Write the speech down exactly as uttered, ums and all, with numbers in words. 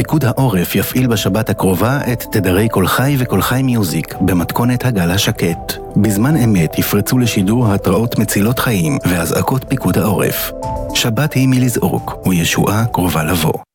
פיקוד העורף יפעיל בשבת הקרובה את תדרי כל חי וכל חי מיוזיק במתכונת הגל השקט. בזמן אמת יפרצו לשידור התראות מצילות חיים והזעקות פיקוד העורף. שבת היא מלזעוק, וישועה קרובה לבוא.